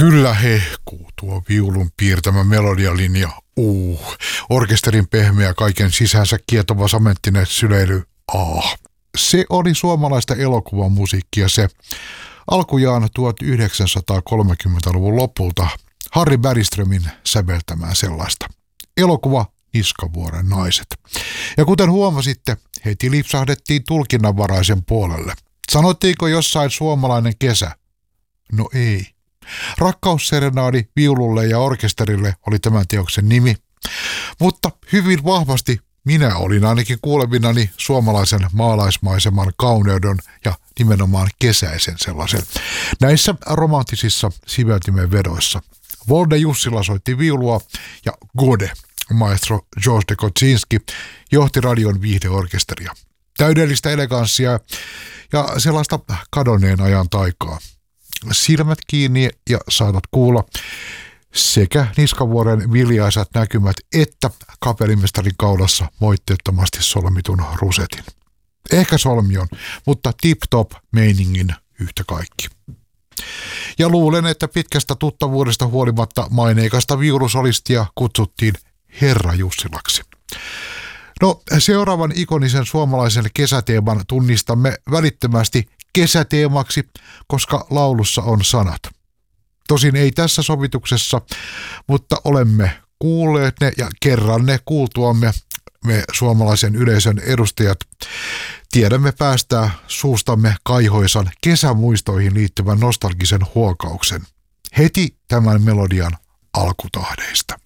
Kyllä hehkuu tuo viulun piirtämä melodialinja. Orkesterin pehmeä kaiken sisäänsä kietova samenttinen syleily. Se oli suomalaista elokuvan musiikkia se. Alkujaan 1930-luvun lopulta Harry Bergströmin säveltämään sellaista. Elokuva Niskavuoren naiset. Ja kuten huomasitte, heti lipsahdettiin tulkinnanvaraisen puolelle. Sanottiinko jossain suomalainen kesä? No ei. Rakkausserenaadi viululle ja orkesterille oli tämän teoksen nimi, mutta hyvin vahvasti minä olin ainakin kuulevinani suomalaisen maalaismaiseman kauneuden ja nimenomaan kesäisen sellaisen. Näissä romanttisissa siveltimen vedoissa. Wolde Jussila soitti viulua ja Gode, maestro George de Kotsinski, johti radion viihdeorkesteria. Täydellistä eleganssia ja sellaista kadonneen ajan taikaa. Silmät kiinni ja saatat kuulla sekä Niskavuoren viljaisat näkymät että kapellimestarin kaulassa moitteettomasti solmitun rusetin. Ehkä solmion, mutta tip-top meiningin yhtä kaikki. Ja luulen, että pitkästä tuttavuudesta huolimatta maineikasta viulusolistia kutsuttiin Herra Jussilaksi. No, seuraavan ikonisen suomalaisen kesäteeman tunnistamme välittömästi kesäteemaksi, koska laulussa on sanat. Tosin ei tässä sovituksessa, mutta olemme kuulleet ne ja kerran ne kuultuamme me suomalaisen yleisön edustajat tiedämme päästää suustamme kaihoisan kesämuistoihin liittyvän nostalgisen huokauksen heti tämän melodian alkutahdeista.